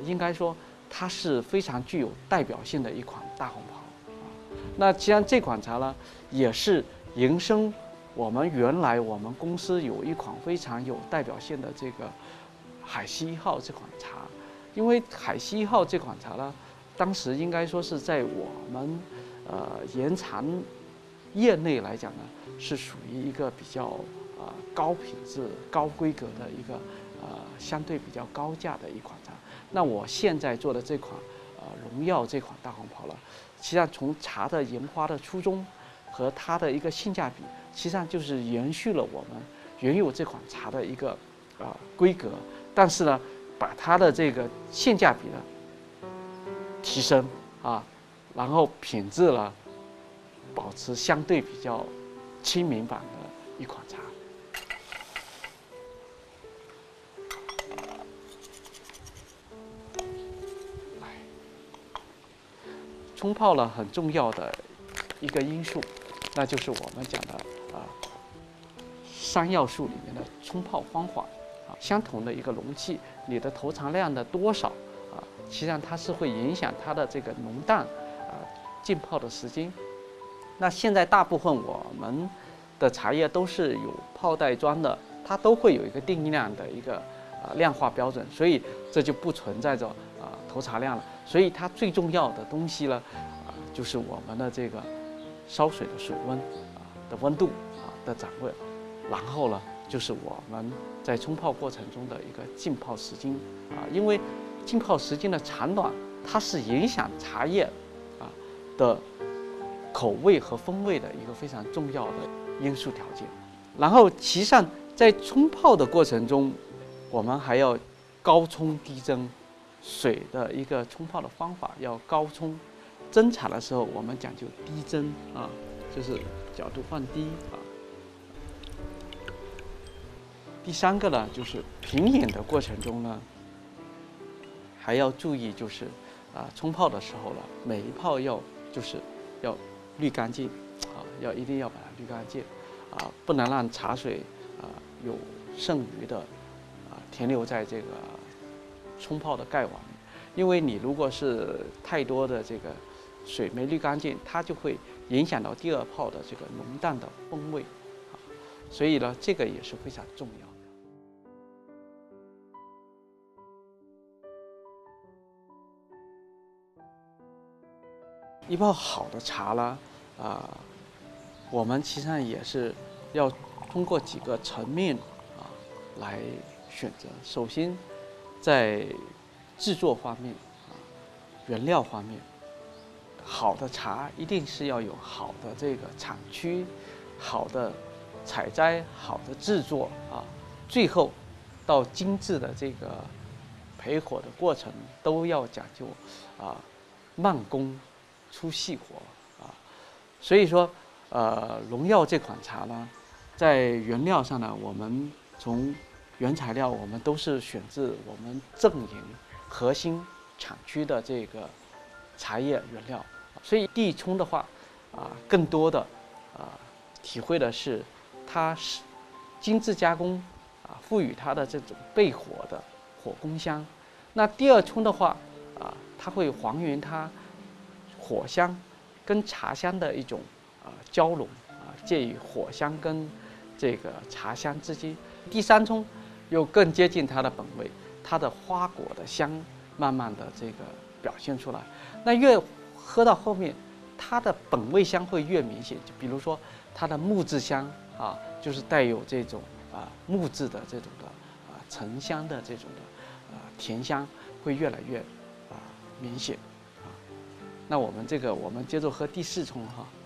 应该说它是非常具有代表性的一款大红袍啊。那既然这款茶呢，也是延伸我们原来我们公司有一款非常有代表性的这个海西一号这款茶，因为海西一号这款茶呢，当时应该说是在我们岩茶业内来讲呢，是属于一个比较高品质、高规格的一个相对比较高价的一款茶。那我现在做的这款荣耀这款大红袍了，实际上从茶的研发的初衷和它的一个性价比，实际上就是延续了我们原有这款茶的一个规格，但是呢，把它的这个性价比呢提升啊，然后品质呢保持相对比较亲民版的一款茶。冲泡呢很重要的一个因素，那就是我们讲的3要素里面的冲泡方法啊。相同的一个容器，你的投茶量的多少啊，实际上它是会影响它的这个浓淡浸泡的时间。那现在大部分我们的茶叶都是有泡袋装的，它都会有一个定量的一个量化标准，所以这就不存在着投茶量了。所以它最重要的东西呢，就是我们的这个烧水的水温的温度的掌握，然后呢就是我们在冲泡过程中的一个浸泡时间因为浸泡时间的长短，它是影响茶叶的口味和风味的一个非常重要的因素条件。然后其实上在冲泡的过程中，我们还要高冲低蒸，水的一个冲泡的方法要高冲。蒸茶的时候我们讲究低蒸就是角度放低第3个呢，就是品饮的过程中呢，还要注意就是冲泡的时候呢，每一泡要滤干净一定要把它滤干净不能让茶水有剩余的停留在这个冲泡的盖碗里，因为你如果是太多的这个水没滤干净，它就会影响到第2泡的这个浓淡的风味所以呢，这个也是非常重要的。一泡好的茶呢，我们其实上也是要通过几个层面来选择。首先，在制作方面原料方面，好的茶一定是要有好的这个产区、好的采摘、好的制作最后到精致的这个焙火的过程都要讲究慢工出细活所以说荣耀这款茶呢，在原料上呢，我们从原材料我们都是选自我们正营核心产区的这个茶叶原料，所以第一冲的话更多的体会的是它是精致加工赋予它的这种焙火的火攻香。那第2冲的话它会还原它火香跟茶香的一种交融介于火香跟这个茶香之间。第3冲又更接近它的本味，它的花果的香慢慢的这个表现出来。那越喝到后面，它的本味香会越明显。就比如说它的木质香就是带有这种木质的这种的沉香的这种的甜香会越来越明显那我们接着喝第4冲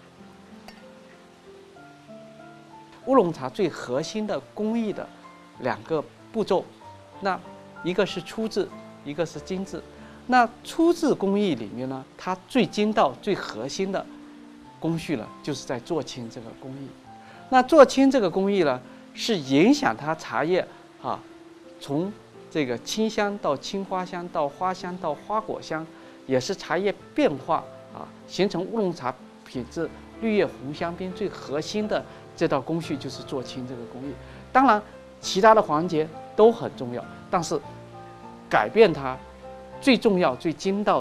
乌龙茶最核心的工艺的2个步骤，那一个是初制，一个是精制。那初制工艺里面呢，它最精到最核心的工序呢，就是在做青这个工艺。那做青这个工艺呢，是影响它茶叶从这个清香到青花香到花香到花果香，也是茶叶变化形成乌龙茶品质绿叶红香槟最核心的这道工序，就是做青这个工艺。当然其他的环节都很重要，但是改变它最重要、最精到